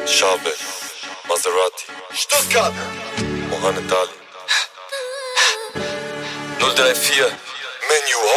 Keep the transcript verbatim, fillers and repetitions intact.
Schabe, Maserati, Stuttgart, Mohamed Ali. null drei vier, Menu